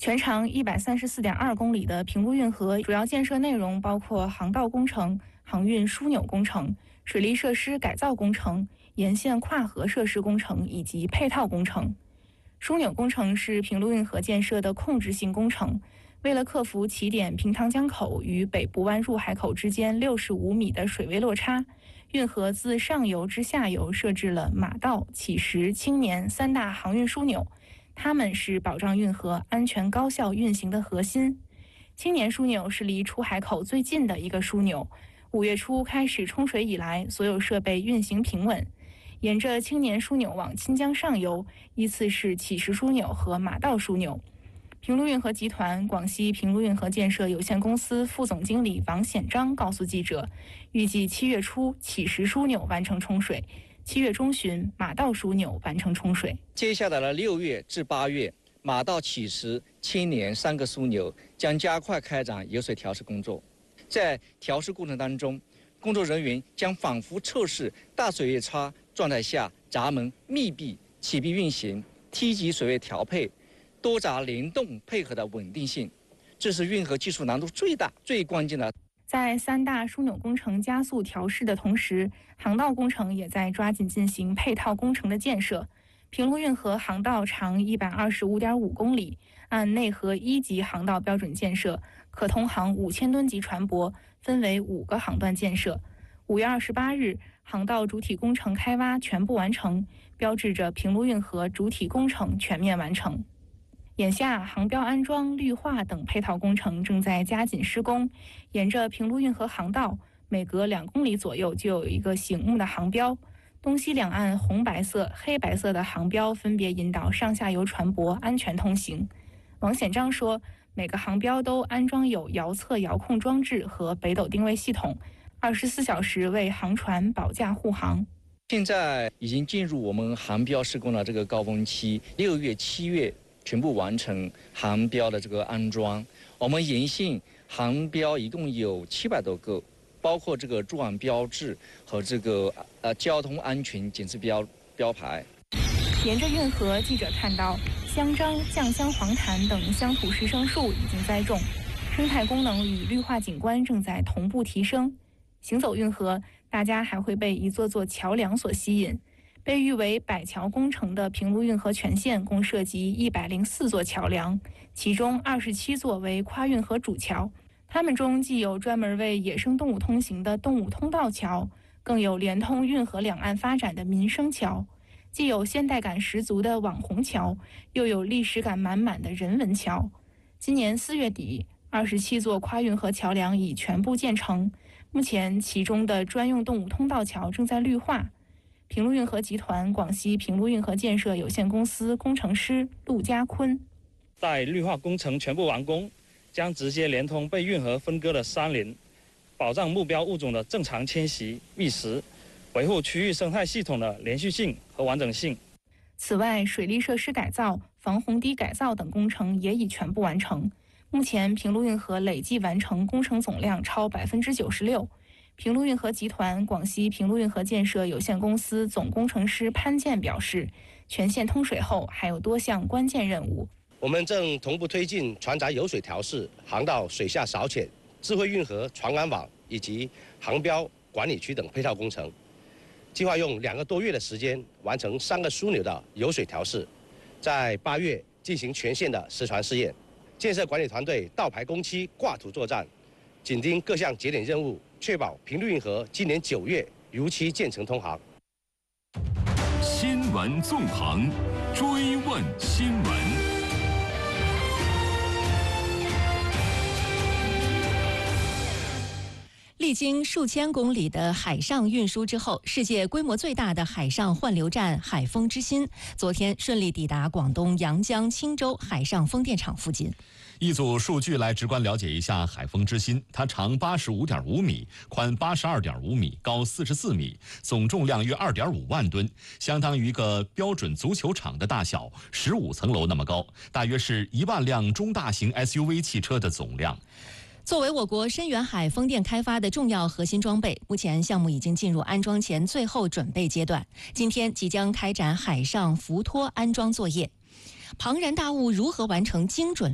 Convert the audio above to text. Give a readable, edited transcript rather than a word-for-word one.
全长134.2公里的平陆运河主要建设内容包括航道工程、航运枢纽工程、水利设施改造工程、沿线跨河设施工程以及配套工程。枢纽工程是平陆运河建设的控制性工程，为了克服起点平塘江口与北部湾入海口之间65米的水位落差，运河自上游至下游设置了马道、乞石、青年3大航运枢纽，它们是保障运河安全高效运行的核心。青年枢纽是离出海口最近的一个枢纽，5月初开始冲水以来，所有设备运行平稳。沿着青年枢纽往清江上游，依次是乞石枢纽和马道枢纽。平陆运河集团广西平陆运河建设有限公司副总经理王显章告诉记者，预计7月初乞石枢纽完成冲水，7月中旬马道枢纽完成冲水。 接下来的6月至8月，马道、乞石、青年3个枢纽将加快开展油水调试工作。在调试过程当中，工作人员将反复测试大水位差状态下闸门密闭、启闭运行、梯级水位调配、多闸联动配合的稳定性，这是运河技术难度最大、最关键的。 在3大枢纽工程加速调试的同时，航道工程也在抓紧进行配套工程的建设。平陆运河航道长125.5公里，按内河1级航道标准建设，可通航5000吨级船舶，分为5个航段建设。5月28日，航道主体工程开挖全部完成，标志着平陆运河主体工程全面完成。眼下，航标安装、绿化等配套工程正在加紧施工。沿着平陆运河航道，每隔2公里左右就有一个醒目的航标，东西两岸红白色、黑白色的航标分别引导上下游船舶安全通行。王显章说，每个航标都安装有遥测遥控装置和北斗定位系统，24小时为航船保驾护航。 现在已经进入我们航标施工的这个高峰期，6月、7月全部完成航标的这个安装。我们沿线航标一共有700多个，包括这个驻岸标志和这个交通安全警示标牌。 沿着运河，记者看到香樟、酱香黄檀等乡土实生树已经栽种，生态功能与绿化景观正在同步提升。行走运河，大家还会被一座座桥梁所吸引。被誉为百桥工程的平陆运河全线共涉及104座桥梁，其中27座为跨运河主桥。它们中既有专门为野生动物通行的动物通道桥，更有连通运河两岸发展的民生桥。既有现代感十足的网红桥，又有历史感满满的人文桥。今年4月底，27座跨运河桥梁已全部建成，目前其中的专用动物通道桥正在绿化。平陆运河集团广西平陆运河建设有限公司工程师陆家坤， 待绿化工程全部完工，将直接连通被运河分割的山林，保障目标物种的正常迁徙觅食，维护区域生态系统的连续性和完整性。 此外，水利设施改造、防洪堤改造等工程也已全部完成。目前，平陆运河累计完成工程总量超96%。平陆运河集团广西平陆运河建设有限公司总工程师潘健表示，全线通水后还有多项关键任务。 我们正同步推进船闸油水调试、航道水下扫潜、智慧运河船安网以及航标管理区等配套工程，计划用2个多月的时间完成3个枢纽的油水调试，在8月进行全线的实船试验。建设管理团队倒排工期、挂图作战，紧盯各项节点任务，确保平陆运河今年9月如期建成通航。 新闻纵横，追问新闻。 历经数千公里的海上运输之后，世界规模最大的海上换流站海丰之心昨天顺利抵达广东阳江青州海上风电场附近。 一组数据来直观了解一下海丰之心，它长85.5米，宽82.5米，高44米，总重量约2.5万吨，相当于一个标准足球场的大小，15层楼那么高，大约是1万辆中大型 SUV 汽车的总量。 作为我国深远海风电开发的重要核心装备，目前项目已经进入安装前最后准备阶段，今天即将开展海上浮托安装作业。庞然大物如何完成精准